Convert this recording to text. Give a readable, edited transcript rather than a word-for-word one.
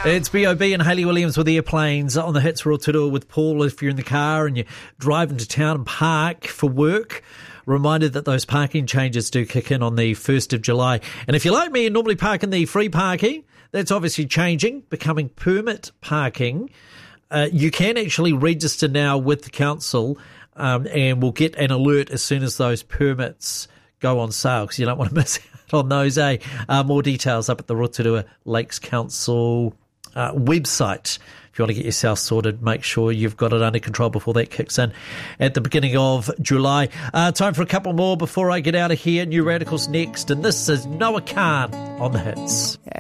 It's B.O.B. and Hayley Williams with Airplanes on the Hits Rotorua with Paul. If you're in the car and you're driving to town and park for work, reminded that those parking changes do kick in on the 1st of July. And if you're like me and normally park in the free parking, that's obviously changing, becoming permit parking. You can actually register now with the council and we'll get an alert as soon as those permits go on sale, because you don't want to miss out on those, eh? More details up at the Rotorua Lakes Council website. If you want to get yourself sorted, make sure you've got it under control before that kicks in at the beginning of July. Time for a couple more before I get out of here. New Radicals next, and this is Noah Khan on the Hits.